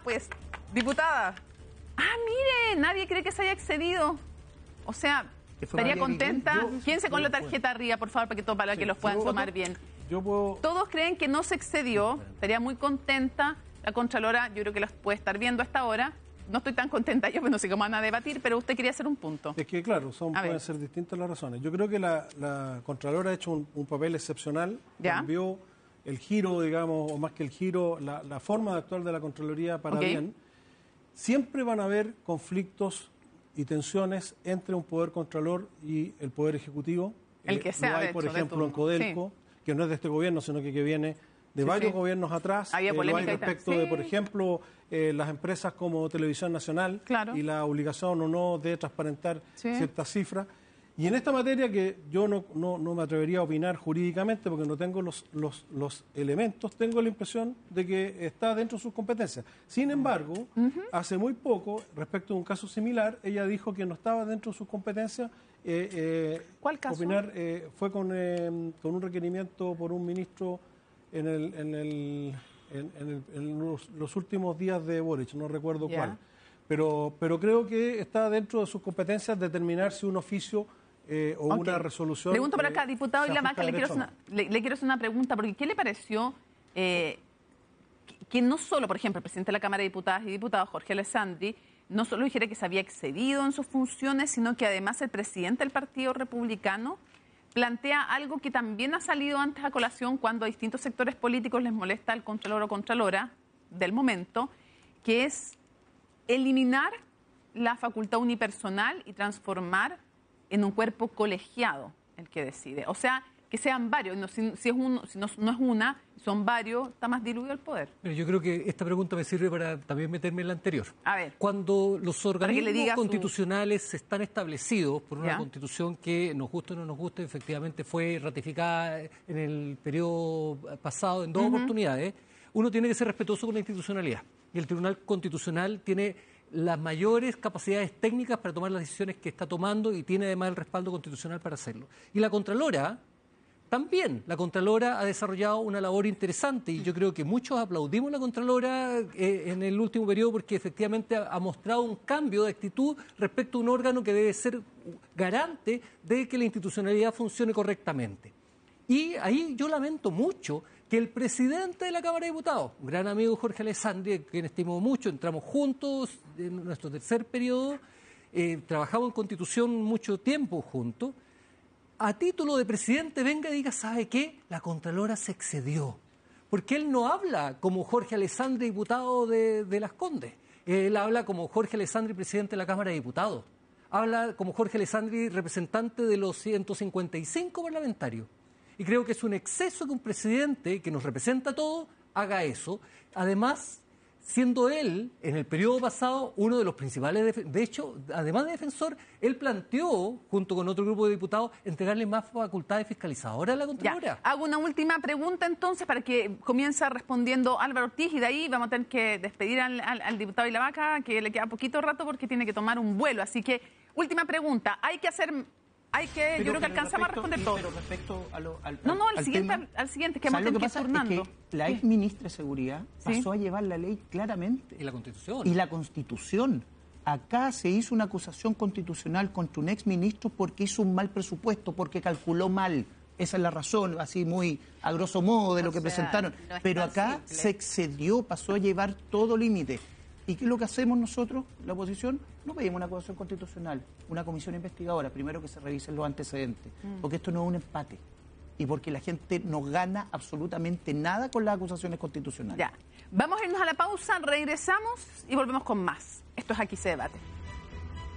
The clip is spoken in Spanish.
pues, diputada. Mire, nadie cree que se haya excedido. O sea, estaría contenta. Quédense con la tarjeta arriba, por favor, para que los puedan tomar bien. Todos creen que no se excedió. Estaría muy contenta. La Contralora, yo creo que las puede estar viendo hasta ahora. No estoy tan contenta yo, pero no sé cómo van a debatir, pero usted quería hacer un punto. Es que, claro, pueden ser distintas las razones. Yo creo que la Contralora ha hecho un papel excepcional. Cambió el giro, digamos, o más que el giro, la forma de actuar de la Contraloría para bien. Siempre van a haber conflictos y tensiones entre un poder contralor y el poder ejecutivo. El que sea, lo hay, por ejemplo, en Codelco, que no es de este gobierno, sino que viene de varios gobiernos atrás. Había polémica lo hay respecto de, por ejemplo, las empresas como Televisión Nacional y la obligación o no de transparentar ciertas cifras. Y en esta materia, que yo no me atrevería a opinar jurídicamente porque no tengo los elementos, tengo la impresión de que está dentro de sus competencias. Sin embargo, hace muy poco, respecto de un caso similar, ella dijo que no estaba dentro de sus competencias. ¿Cuál caso? Opinar fue con un requerimiento por un ministro en los últimos días de Boric, no recuerdo cuál. Pero creo que está dentro de sus competencias determinar si un oficio o una resolución... Pregunto para acá, diputado Isla Vaca, le quiero hacer una pregunta, porque ¿qué le pareció que no solo, por ejemplo, el presidente de la Cámara de Diputadas y Diputados, Jorge Alessandri, no solo dijera que se había excedido en sus funciones, sino que además el presidente del Partido Republicano plantea algo que también ha salido antes a colación cuando a distintos sectores políticos les molesta al Contralor o Contralora del momento, que es eliminar la facultad unipersonal y transformar en un cuerpo colegiado el que decide. O sea, que sean varios. No, si no es una, son varios, está más diluido el poder. Pero yo creo que esta pregunta me sirve para también meterme en la anterior. A ver. Cuando los organismos constitucionales están establecidos por una constitución que nos guste o no nos guste, efectivamente fue ratificada en el periodo pasado en dos oportunidades, uno tiene que ser respetuoso con la institucionalidad. Y el Tribunal Constitucional tiene las mayores capacidades técnicas para tomar las decisiones que está tomando y tiene además el respaldo constitucional para hacerlo. Y la Contralora, también, la Contralora ha desarrollado una labor interesante y yo creo que muchos aplaudimos a la Contralora en el último periodo porque efectivamente ha mostrado un cambio de actitud respecto a un órgano que debe ser garante de que la institucionalidad funcione correctamente. Y ahí yo lamento mucho que el presidente de la Cámara de Diputados, un gran amigo Jorge Alessandri, quien estimo mucho, entramos juntos en nuestro tercer periodo, trabajamos en Constitución mucho tiempo juntos, a título de presidente venga y diga, ¿sabe qué? La Contralora se excedió. Porque él no habla como Jorge Alessandri, diputado de Las Condes. Él habla como Jorge Alessandri, presidente de la Cámara de Diputados. Habla como Jorge Alessandri, representante de los 155 parlamentarios. Y creo que es un exceso que un presidente que nos representa a todos haga eso. Además, siendo él, en el periodo pasado, uno de los principales... De hecho, además de defensor, él planteó, junto con otro grupo de diputados, entregarle más facultades fiscalizadoras a la Contralora. Hago una última pregunta, entonces, para que comience respondiendo Álvaro Ortiz, y de ahí vamos a tener que despedir al diputado Isla Vaca, que le queda poquito rato porque tiene que tomar un vuelo. Así que, última pregunta. Yo creo que alcanzamos a responder todo. Pero respecto al siguiente, que vamos a tener que ir turnando. Es que la ex ministra de Seguridad pasó a llevar la ley claramente. Y la Constitución. Y la Constitución. Acá se hizo una acusación constitucional contra un ex ministro porque hizo un mal presupuesto, porque calculó mal. Esa es la razón, así muy a grosso modo de lo que presentaron. No es pero tan acá simple. se excedió, pasó a llevar todo límite. ¿Y qué es lo que hacemos nosotros, la oposición? No pedimos una acusación constitucional, una comisión investigadora, primero que se revisen los antecedentes, porque esto no es un empate y porque la gente no gana absolutamente nada con las acusaciones constitucionales. Vamos a irnos a la pausa, regresamos y volvemos con más. Esto es Aquí se debate.